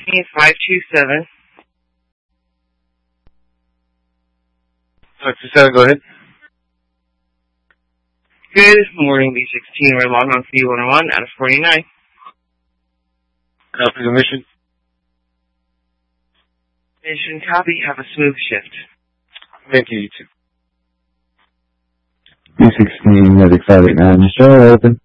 527. 527, go ahead. Good morning, B16. We're logged on C101 out of 49. Copy the mission. Mission copy. Have a smooth shift. Thank you, you too. B16, Medic 589, show open.